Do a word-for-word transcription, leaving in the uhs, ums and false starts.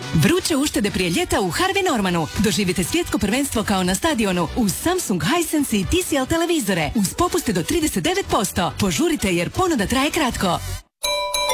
Vruće uštede prije ljeta u Harvey Normanu. Doživite svjetsko prvenstvo kao na stadionu uz Samsung, Hisense i T C L televizore uz popuste do trideset devet posto. Požurite jer ponuda traje kratko.